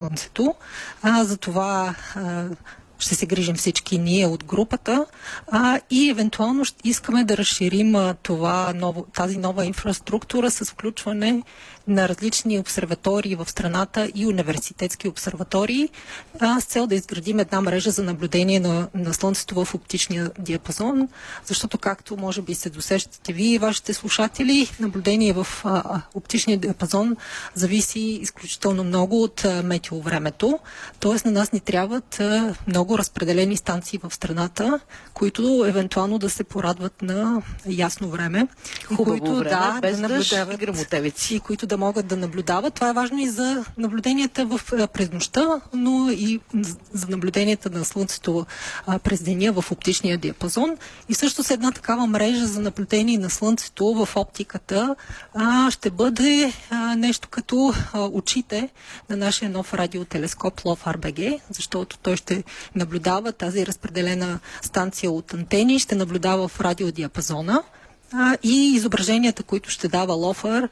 Слънцето. Затова ще се грижим всички ние от групата и евентуално искаме да разширим тази нова инфраструктура с включване на различни обсерватории в страната и университетски обсерватории с цел да изградим една мрежа за наблюдение на Слънцето в оптичния диапазон, защото както може би се досещате вие и вашите слушатели, наблюдение в оптичния диапазон зависи изключително много от метеовремето. Тоест на нас ни трябват много разпределени станции в страната, които евентуално да се порадват на ясно време. Хубаво време, без дъжд и гръмотевици. И които да могат да наблюдават. Това е важно и за наблюденията през нощта, но и за наблюденията на Слънцето през деня в оптичния диапазон. И също с една такава мрежа за наблюдение на Слънцето в оптиката ще бъде нещо като очите на нашия нов радиотелескоп LOFAR-BG, защото той ще наблюдава тази разпределена станция от антени, ще наблюдава в радиодиапазона и изображенията, които ще дава LOFAR,